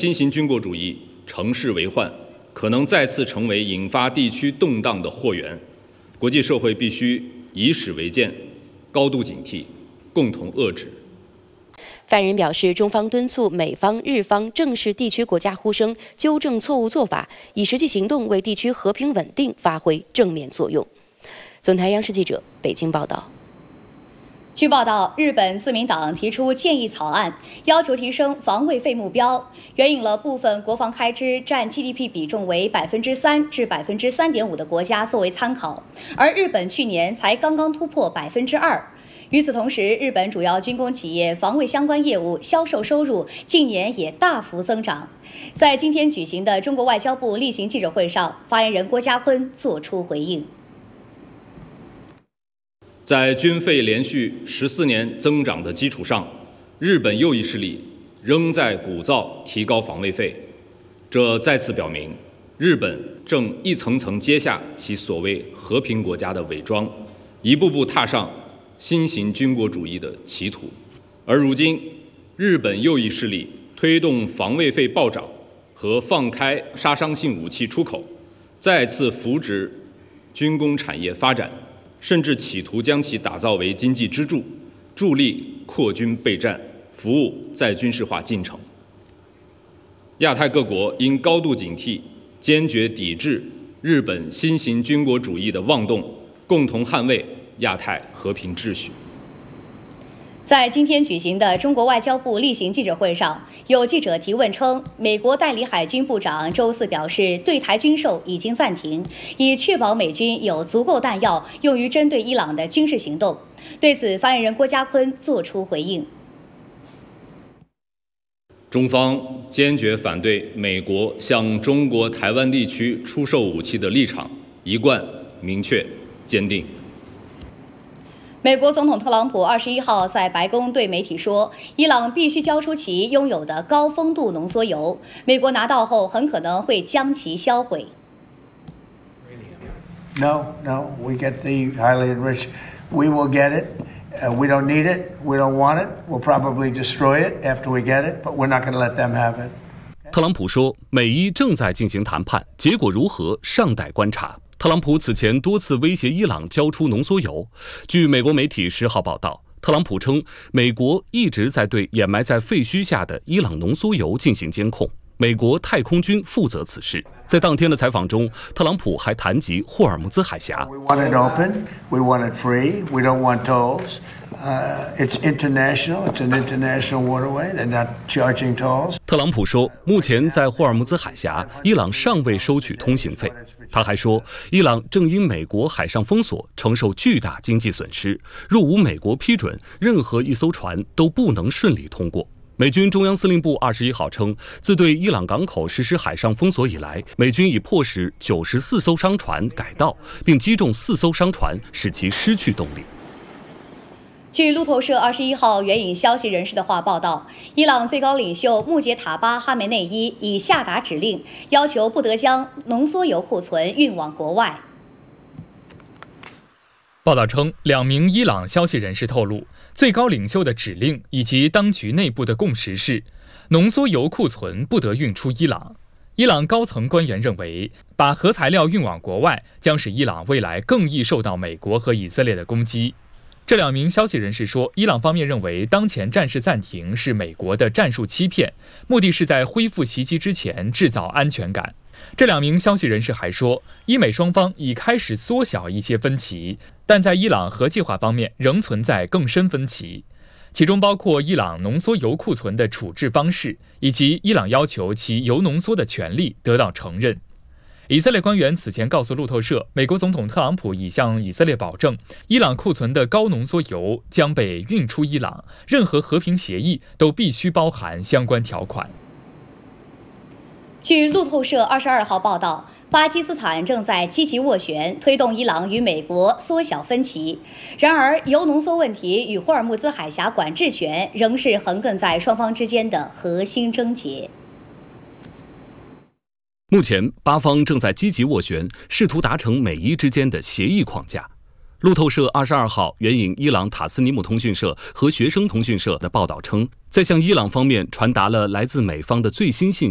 新型军国主义乘势为患，可能再次成为引发地区动荡的祸源。国际社会必须以史为鉴，高度警惕，共同遏制。 范人表示，中方敦促美方、日方正视地区国家呼声，纠正错误做法，以实际行动为地区和平稳定发挥正面作用。总台央视记者北京报道。 据报道，日本自民党提出建议草案，要求提升防卫费目标，援引了部分国防开支占 GDP 比重为3%至3.5%的国家作为参考，而日本去年才刚刚突破2%。与此同时，日本主要军工企业防卫相关业务销售收入近年也大幅增长。在今天举行的中国外交部例行记者会上，发言人郭家坤作出回应。 在军费连续14年增长的基础上，日本右翼势力仍在鼓噪提高防卫费，这再次表明，日本正一层层揭下其所谓和平国家的伪装，一步步踏上新型军国主义的歧途。而如今，日本右翼势力推动防卫费暴涨和放开杀伤性武器出口，再次扶植军工产业发展，甚至企图将其打造为经济支柱，助力扩军备战，服务再军事化进程。亚太各国应高度警惕，坚决抵制日本新型军国主义的妄动，共同捍卫亚太和平秩序。 在今天举行的中国外交部例行记者会上，有记者提问称，美国代理海军部长周四表示，对台军售已经暂停，以确保美军有足够弹药用于针对伊朗的军事行动。对此，发言人郭家坤作出回应。 中方坚决反对美国向中国台湾地区出售武器的立场一贯明确坚定。 美国总统特朗普21号在白宫对媒体说，伊朗必须交出其拥有的高丰度浓缩铀，美国拿到后很可能会将其销毁。 No, we get the highly enriched. We will get it. We don't need it. We don't want it. We'll probably destroy it after we get it, but we're not going to let them have it. 特朗普说，美伊正在进行谈判，结果如何尚待观察。特朗普此前多次威胁伊朗交出浓缩铀。据美国媒体10号报道，特朗普称，美国一直在对掩埋在废墟下的伊朗浓缩铀进行监控，美国太空军负责此事。在当天的采访中，特朗普还谈及霍尔木兹海峡。 We want it open. We want it free. We don't want tolls. It's international. It's an international waterway. They're not charging tolls. 特朗普说，目前在霍尔木兹海峡，伊朗尚未收取通行费。他还说，伊朗正因美国海上封锁承受巨大经济损失，若无美国批准，任何一艘船都不能顺利通过。美军中央司令部21号称，自对伊朗港口实施海上封锁以来，美军已迫使94艘商船改道，并击中4艘商船，使其失去动力。 据路透社21号援引消息人士的话报道，伊朗最高领袖穆杰塔巴·哈梅内伊已下达指令，要求不得将浓缩铀库存运往国外。 报道称，2名伊朗消息人士透露，最高领袖的指令以及当局内部的共识是，浓缩铀库存不得运出伊朗。伊朗高层官员认为，把核材料运往国外将使伊朗未来更易受到美国和以色列的攻击。这2名消息人士说，伊朗方面认为当前战事暂停是美国的战术欺骗，目的是在恢复袭击之前制造安全感。这2名消息人士还说，伊美双方已开始缩小一些分歧，但在伊朗核计划方面仍存在更深分歧，其中包括伊朗浓缩铀库存的处置方式，以及伊朗要求其铀浓缩的权利得到承认。以色列官员此前告诉路透社，美国总统特朗普已向以色列保证，伊朗库存的高浓缩铀将被运出伊朗，任何和平协议都必须包含相关条款。 据路透社22号报道，巴基斯坦正在积极斡旋，推动伊朗与美国缩小分歧。然而，铀浓缩问题与霍尔木兹海峡管制权仍是横亘在双方之间的核心症结。 目前，巴方正在积极斡旋，试图达成美伊之间的协议框架。路透社22号援引伊朗塔斯尼姆通讯社和学生通讯社的报道称，在向伊朗方面传达了来自美方的最新信息。